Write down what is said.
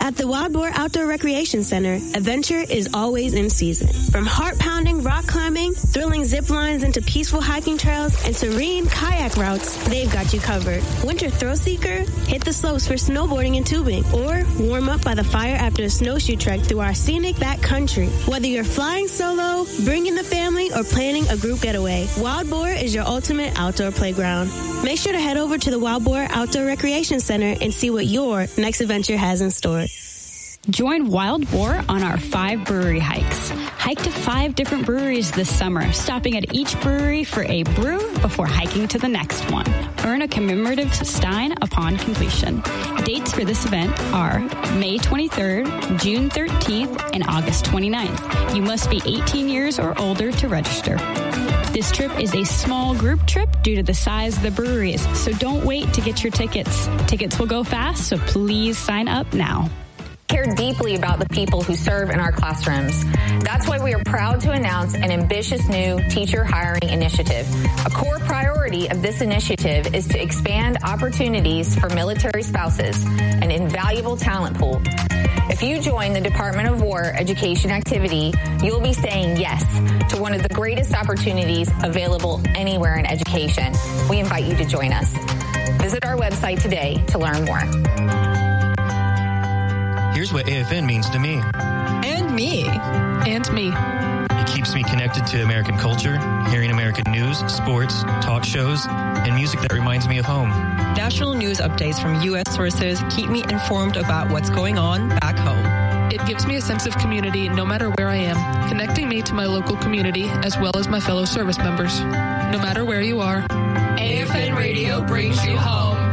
At the Wild Boar Outdoor Recreation Center, adventure is always in season. From heart-pounding rock climbing, thrilling zip lines into peaceful hiking trails, and serene kayak routes, they've got you covered. Winter thrill seeker? Hit the slopes for snowboarding and tubing, or warm up by the fire after a snowshoe trek through our scenic backcountry. Whether you're flying solo, bringing the family, or planning a group getaway, Wild Boar is your ultimate outdoor playground. Make sure to head over to the Wild Boar Outdoor Recreation Center and see what your next adventure has in store. Join Wild Boar on our 5 brewery hikes. Hike to 5 different breweries this summer, stopping at each brewery for a brew before hiking to the next one. Earn a commemorative stein upon completion. Dates for this event are May 23rd, June 13th, and August 29th. You must be 18 years or older to register. This trip is a small group trip due to the size of the breweries, so don't wait to get your tickets. Tickets will go fast, so please sign up now. Care deeply about the people who serve in our classrooms. That's why we are proud to announce an ambitious new teacher hiring initiative. A core priority of this initiative is to expand opportunities for military spouses, an invaluable talent pool. If you join the Department of War education activity, you'll be saying yes to one of the greatest opportunities available anywhere in education. We invite you to join us. Visit our website today to learn more. Here's what AFN means to me. And me. And me. It keeps me connected to American culture, hearing American news, sports, talk shows, and music that reminds me of home. National news updates from U.S. sources keep me informed about what's going on back home. It gives me a sense of community no matter where I am, connecting me to my local community as well as my fellow service members. No matter where you are, AFN Radio brings you home.